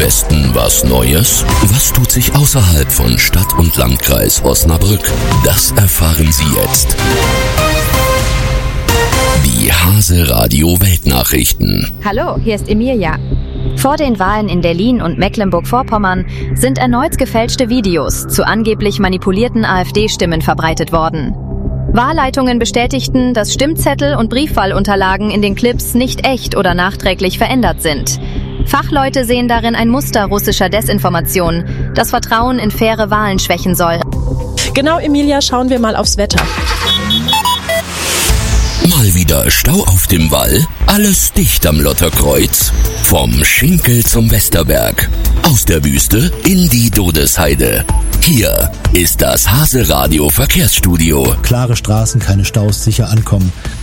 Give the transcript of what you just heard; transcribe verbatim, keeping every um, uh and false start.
Westen was Neues? Was tut sich außerhalb von Stadt und Landkreis Osnabrück? Das erfahren Sie jetzt. Die Hase Radio Weltnachrichten. Hallo, hier ist Emilia. Vor den Wahlen in Berlin und Mecklenburg-Vorpommern sind erneut gefälschte Videos zu angeblich manipulierten AfD-Stimmen verbreitet worden. Wahlleitungen bestätigten, dass Stimmzettel und Briefwahlunterlagen in den Clips nicht echt oder nachträglich verändert sind. Fachleute sehen darin ein Muster russischer Desinformation, das Vertrauen in faire Wahlen schwächen soll. Genau, Emilia, schauen wir mal aufs Wetter. Mal wieder Stau auf dem Wall, alles dicht am Lotterkreuz. Vom Schinkel zum Westerberg, aus der Wüste in die Dodesheide. Hier ist das Hase Radio Verkehrsstudio. Klare Straßen, keine Staus, sicher ankommen.